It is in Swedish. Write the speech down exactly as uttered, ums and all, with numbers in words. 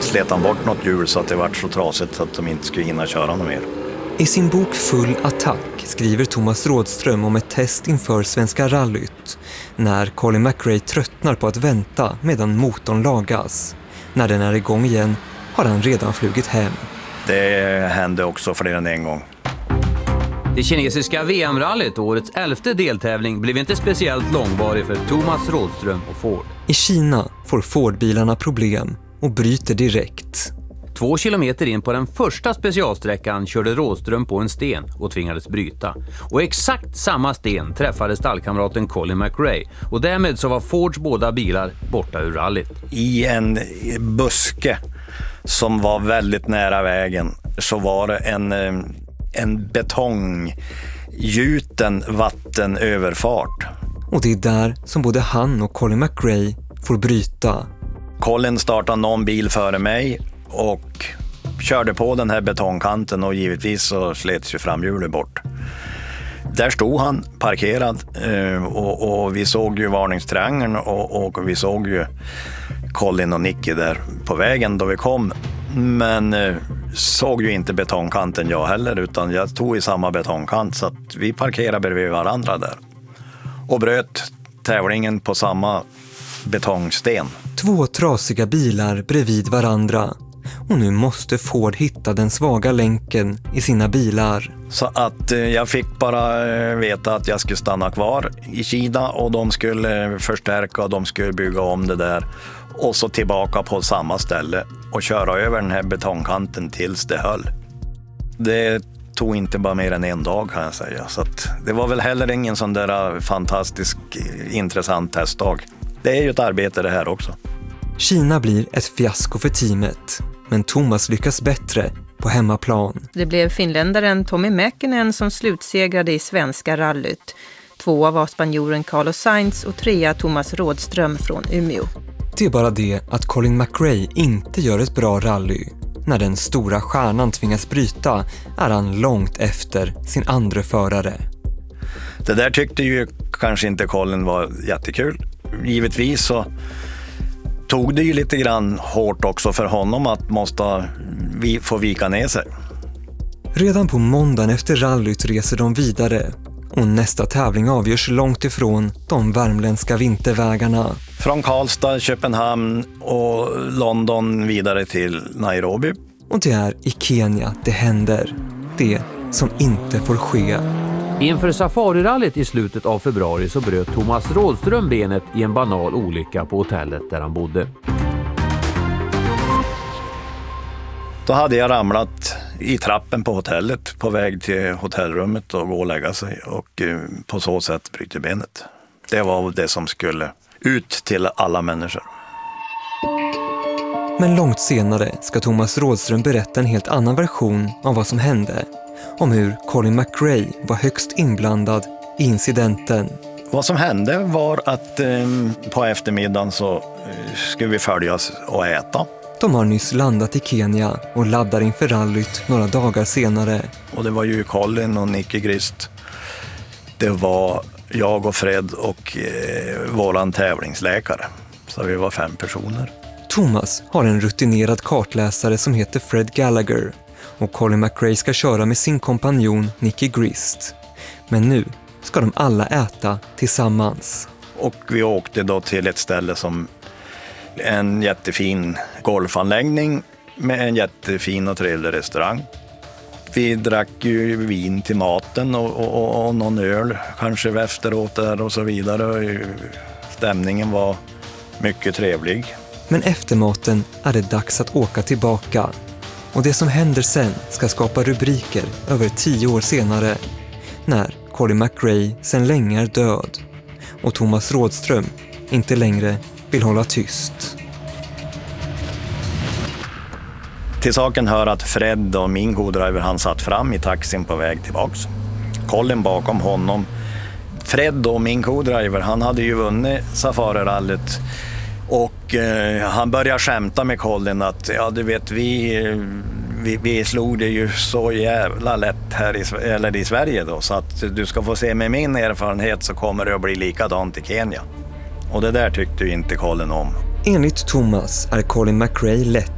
slet han bort något hjul så att det var så trasigt så att de inte skulle hinna köra något mer. I sin bok Full attack skriver Thomas Rådström om ett test inför Svenska rallyt när Colin McRae tröttnar på att vänta medan motorn lagas. När den är igång igen har han redan flugit hem. Det hände också fler än en gång. Det kinesiska V M-rallyt, årets elfte deltävling, blev inte speciellt långvarig för Thomas Rådström och Ford. I Kina får Ford-bilarna problem och bryter direkt. Två kilometer in på den första specialsträckan körde Rådström på en sten och tvingades bryta. Och exakt samma sten träffade stallkamraten Colin McRae och därmed så var Fords båda bilar borta ur rallyt. I en buske som var väldigt nära vägen så var det en, en betonggjuten vattenöverfart. Och det är där som både han och Colin McRae får bryta. Colin startade någon bil före mig och körde på den här betongkanten och givetvis så slets ju framhjulet bort. Där stod han parkerad och, och vi såg ju varningstriangeln och, och vi såg ju Colin och Nicky där på vägen då vi kom. Men såg ju inte betongkanten jag heller utan jag tog i samma betongkant så att vi parkerade bredvid varandra där. Och bröt tävlingen på samma betongsten. Två trasiga bilar bredvid varandra. Och nu måste Ford hitta den svaga länken i sina bilar. Så att eh, jag fick bara eh, veta att jag skulle stanna kvar i Kina och de skulle förstärka och de skulle bygga om det där. Och så tillbaka på samma ställe och köra över den här betongkanten tills det höll. Det tog inte bara mer än en dag kan jag säga. Så att det var väl heller ingen sån där fantastisk intressant testdag. Det är ju ett arbete det här också. Kina blir ett fiasko för teamet, men Thomas lyckas bättre på hemmaplan. Det blev finländaren Tommy Mäkinen som slutsegrade i Svenska rallyt. Tvåa var spanjoren Carlos Sainz och trea Thomas Rådström från Umeå. Det är bara det att Colin McRae inte gör ett bra rally. När den stora stjärnan tvingas bryta är han långt efter sin andra förare. Det där tyckte ju kanske inte Colin var jättekul. Givetvis så tog det ju lite grann hårt också för honom att måste vi få vika ner sig. Redan på måndagen efter rallyt reser de vidare och nästa tävling avgörs långt ifrån de värmländska vintervägarna. Från Karlstad, Köpenhamn och London vidare till Nairobi. Och det är i Kenya det händer. Det som inte får ske. Inför safarirallyt i slutet av februari så bröt Thomas Rådström benet i en banal olycka på hotellet där han bodde. Då hade jag ramlat i trappen på hotellet på väg till hotellrummet och gå och lägga sig och på så sätt bryter benet. Det var det som skulle ut till alla människor. Men långt senare ska Thomas Rådström berätta en helt annan version av vad som hände. Om hur Colin McRae var högst inblandad i incidenten. Vad som hände var att eh, på eftermiddagen så eh, skulle vi följas och äta. De har nyss landat i Kenya och laddar inför rallyt några dagar senare. Och det var ju Colin och Nicky Grist. Det var jag och Fred och eh, våran tävlingsläkare. Så vi var fem personer. Thomas har en rutinerad kartläsare som heter Fred Gallagher. Och Colin McRae ska köra med sin kompanjon Nicky Grist. Men nu ska de alla äta tillsammans. Och vi åkte då till ett ställe som en jättefin golfanläggning med en jättefin och trevlig restaurang. Vi drack ju vin till maten och, och, och någon öl kanske efteråt där och så vidare. Stämningen var mycket trevlig. Men efter maten är det dags att åka tillbaka. Och det som händer sen ska skapa rubriker över tio år senare. När Colin McRae sen länge är död. Och Thomas Rådström inte längre vill hålla tyst. Till saken hör att Fred och min co-driver han satt fram i taxin på väg tillbaks. Colin bakom honom. Fred och min co-driver han hade ju vunnit safarirallyt. Och eh, han började skämta med Colin att ja du vet vi, vi, vi slog det ju så jävla lätt här i, eller i Sverige då. Så att du ska få se med min erfarenhet så kommer det att bli likadant i Kenya. Och det där tyckte ju inte Colin om. Enligt Thomas är Colin McRae lätt